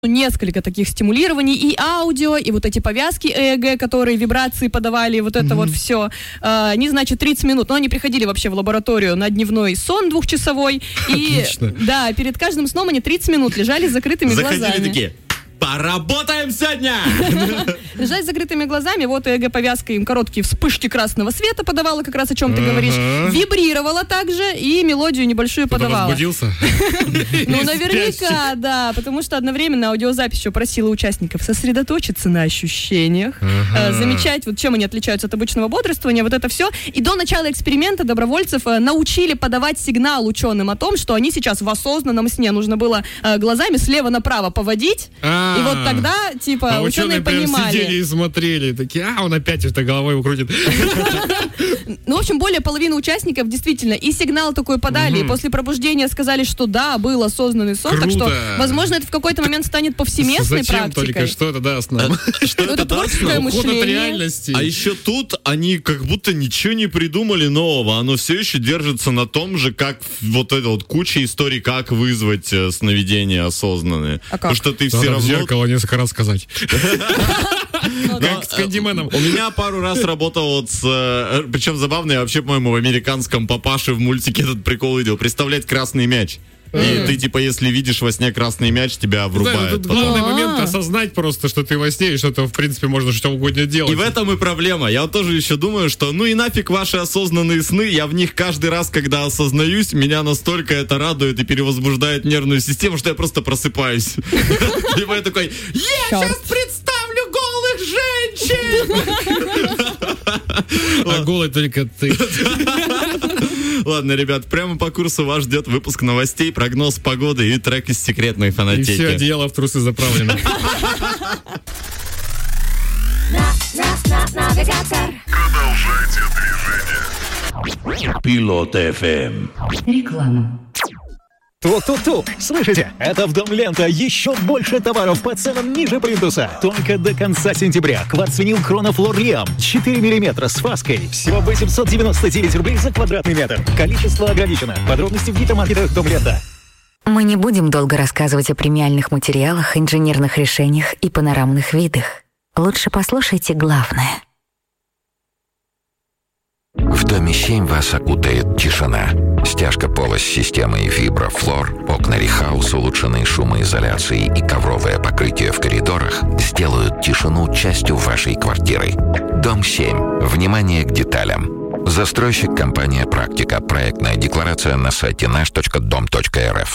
несколько таких стимулирований, и аудио, и вот эти повязки ЭЭГ, которые вибрации подавали, вот это вот все. Они, значит, 30 минут, но они приходили вообще в лабораторию на дневной сон 2-часовой, и да, перед каждым сном они 30 минут лежали с закрытыми глазами. Заходили такие: поработаем сегодня! Лежать с закрытыми глазами, вот ЭЭГ-повязка им короткие вспышки красного света подавала, как раз о чем ты говоришь. Вибрировала также и мелодию небольшую подавала. Возбудился? Ну, наверняка, да, потому что одновременно аудиозапись еще просила участников сосредоточиться на ощущениях, замечать, вот чем они отличаются от обычного бодрствования, вот это все. И до начала эксперимента добровольцев научили подавать сигнал ученым о том, что они сейчас в осознанном сне. Нужно было глазами слева направо поводить. И вот тогда, типа, ученые понимали. Сидели и смотрели, такие, он опять это головой укрутит. Ну, в общем, более половины участников действительно и сигнал такой подали, и после пробуждения сказали, что да, был осознанный сон. Круто. Так что, возможно, это в какой-то момент станет повсеместной Зачем практикой. только? Что это даст нам? Что это даст нам? Уход от реальности. А еще тут они как будто ничего не придумали нового. Оно все еще держится на том же, как вот эта вот куча историй, как вызвать сновидения осознанные. А как? Потому что ты все равно... В зеркало несколько раз сказать. Как с Кэндименом. У меня пару раз работал вот с... Причем забавно, я вообще, по-моему, в американском «Папаше» в мультике этот прикол видел. Представлять красный мяч. И ты, типа, если видишь во сне красный мяч, тебя врубает. Тут главный момент осознать просто, что ты во сне, и что-то, в принципе, можно что угодно делать. И в этом и проблема. Я вот тоже еще думаю, что ну и нафиг ваши осознанные сны. Я в них каждый раз, когда осознаюсь, меня настолько это радует и перевозбуждает нервную систему, что я просто просыпаюсь. И я такой: я сейчас представлю голых женщин! А голый только ты. Ладно, ребят, прямо по курсу вас ждет выпуск новостей, прогноз погоды и трек из секретной фонотеки. И все одеяло в трусы заправлено. Продолжайте движение. Пилот FM. Реклама. Тук-тук-тук! Слышите? Это в Дом Лента еще больше товаров по ценам ниже плинтуса. Только до конца сентября. Кварцвинил Хронофлор Риам 4 мм с фаской. Всего 899 рублей за квадратный метр. Количество ограничено. Подробности в гипермаркетах Дом Лента. Мы не будем долго рассказывать о премиальных материалах, инженерных решениях и панорамных видах. Лучше послушайте главное. В Доме 7 вас окутает тишина. Стяжка пола с системой Vibra-Floor, окна Rehouse, улучшенные шумоизоляцией и ковровое покрытие в коридорах сделают тишину частью вашей квартиры. Дом 7. Внимание к деталям. Застройщик компания «Практика». Проектная декларация на сайте наш.дом.рф.